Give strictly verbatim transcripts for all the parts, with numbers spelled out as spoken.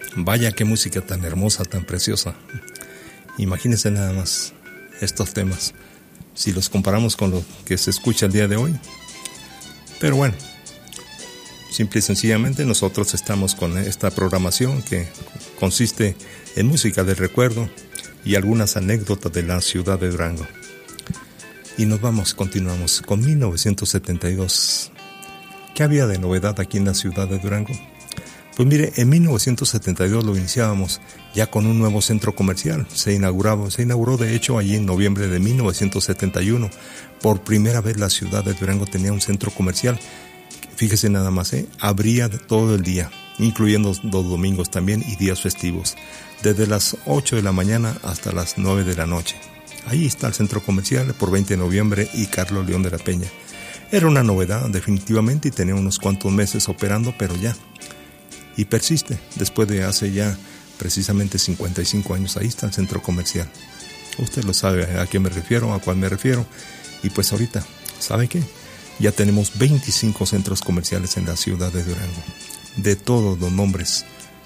Vaya qué música tan hermosa, tan preciosa. Imagínense nada más estos temas, si los comparamos con lo que se escucha el día de hoy. Pero bueno, simple y sencillamente nosotros estamos con esta programación que consiste en música del recuerdo y algunas anécdotas de la ciudad de Durango. Y nos vamos, continuamos con mil novecientos setenta y dos. ¿Qué había de novedad aquí en la ciudad de Durango? Pues mire, en mil novecientos setenta y dos lo iniciábamos ya con un nuevo centro comercial. Se inauguraba, se inauguró de hecho allí en noviembre de mil novecientos setenta y uno. Por primera vez la ciudad de Durango tenía un centro comercial. Fíjese nada más, ¿eh? Abría todo el día, incluyendo los domingos también y días festivos, desde las ocho de la mañana hasta las nueve de la noche. Ahí está el centro comercial por veinte de noviembre y Carlos León de la Peña. Era una novedad definitivamente y tenía unos cuantos meses operando, pero ya. Y persiste, después de hace ya precisamente cincuenta y cinco años, ahí está el centro comercial. Usted lo sabe a qué me refiero, a cuál me refiero. Y pues ahorita, ¿sabe qué? Ya tenemos veinticinco centros comerciales en la ciudad de Durango, de todos los nombres.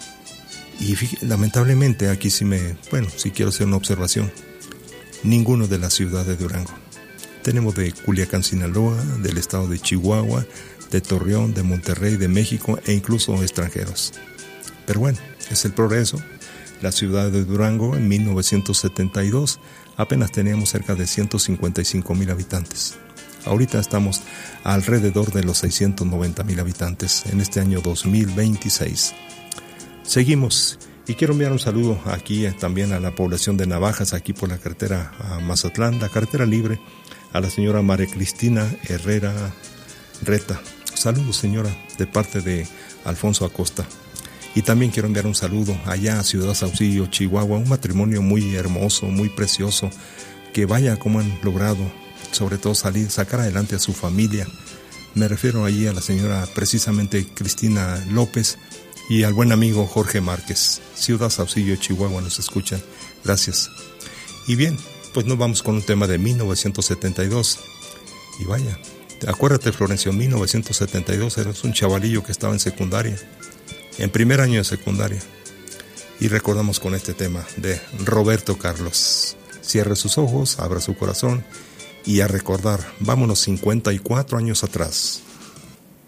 Y fíjate, lamentablemente aquí sí me, bueno, sí quiero hacer una observación. Ninguno de la ciudad de Durango. Tenemos de Culiacán, Sinaloa, del estado de Chihuahua, de Torreón, de Monterrey, de México e incluso extranjeros. Pero bueno, es el progreso. La ciudad de Durango en mil novecientos setenta y dos apenas teníamos cerca de ciento cincuenta y cinco mil habitantes. Ahorita estamos alrededor de los seiscientos noventa mil habitantes en este año dos mil veintiséis. Seguimos y quiero enviar un saludo aquí también a la población de Navajas, aquí por la carretera a Mazatlán, la carretera libre, a la señora María Cristina Herrera Reta. Saludos, señora, de parte de Alfonso Acosta. Y también quiero enviar un saludo allá a Ciudad Saucillo, Chihuahua, un matrimonio muy hermoso, muy precioso, que vaya como han logrado, sobre todo salir, sacar adelante a su familia. Me refiero allí a la señora precisamente Cristina López y al buen amigo Jorge Márquez. Ciudad Saucillo, Chihuahua, nos escuchan. Gracias. Y bien, pues nos vamos con un tema de mil novecientos setenta y dos. Y vaya, acuérdate, Florencio, en mil novecientos setenta y dos eras un chavalillo que estaba en secundaria, en primer año de secundaria. Y recordamos con este tema de Roberto Carlos. Cierre sus ojos, abra su corazón y a recordar, vámonos cincuenta y cuatro años atrás.